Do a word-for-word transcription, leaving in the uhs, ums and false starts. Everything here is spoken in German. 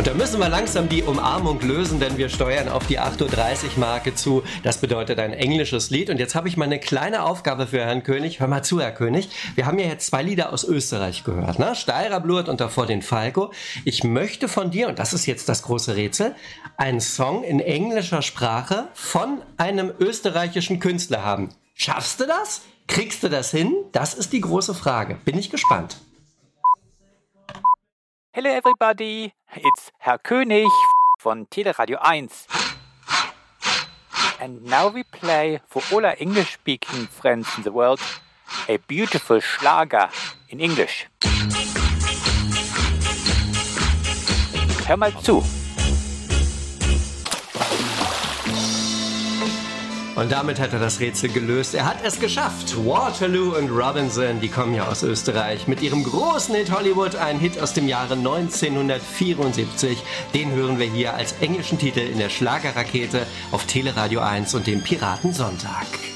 Und da müssen wir langsam die Umarmung lösen, denn wir steuern auf die acht Uhr dreißig Marke zu. Das bedeutet ein englisches Lied. Und jetzt habe ich mal eine kleine Aufgabe für Herrn König. Hör mal zu, Herr König. Wir haben ja jetzt zwei Lieder aus Österreich gehört, ne? Steirer Blut und davor den Falco. Ich möchte von dir, und das ist jetzt das große Rätsel, einen Song in englischer Sprache von einem österreichischen Künstler haben. Schaffst du das? Kriegst du das hin? Das ist die große Frage. Bin ich gespannt. Hello everybody, it's Herr König von Teleradio eins. And now we play for all our English-speaking friends in the world a beautiful Schlager in English. Hör mal zu. Und damit hat er das Rätsel gelöst. Er hat es geschafft. Waterloo und Robinson, die kommen ja aus Österreich. Mit ihrem großen Hit Hollywood, ein Hit aus dem Jahre neunzehnhundertvierundsiebzig. Den hören wir hier als englischen Titel in der Schlagerrakete auf Teleradio eins und dem Piratensonntag.